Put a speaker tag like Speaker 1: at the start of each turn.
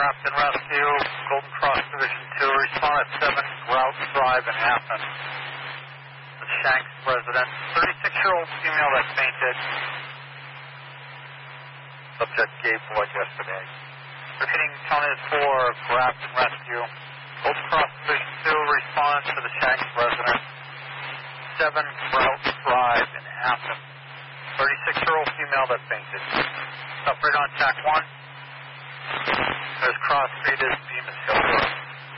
Speaker 1: Grafton Rescue, Golden Cross Division 2, respond at 7 Grout Drive in Athens. The Shanks resident, 36-year-old female that fainted. Subject gave blood yesterday. Repeating, County 4, Grafton Rescue, Golden Cross Division 2, respond to the Shanks resident, 7 Grout Drive in Athens. 36-year-old female that fainted. Separate on TAC 1. There's Cross Street is